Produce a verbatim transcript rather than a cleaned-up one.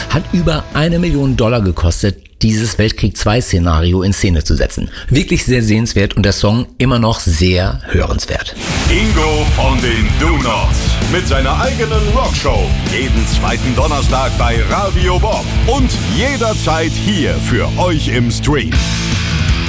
Hat über eine Million Dollar gekostet, dieses Weltkrieg zwei Szenario in Szene zu setzen. Wirklich sehr sehenswert und der Song immer noch sehr hörenswert. Ingo von den Do-Nots mit seiner eigenen Rockshow. Jeden zweiten Donnerstag bei Radio Bob und jederzeit hier für euch im Stream.